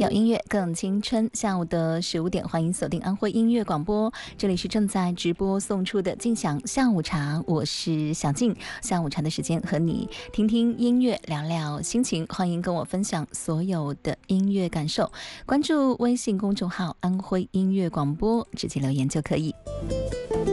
有音乐更青春。下午的15点，欢迎锁定安徽音乐广播，这里是正在直播送出的静享下午茶，我是小静。下午茶的时间和你听听音乐，聊聊心情，欢迎跟我分享所有的音乐感受。关注微信公众号安徽音乐广播，直接留言就可以。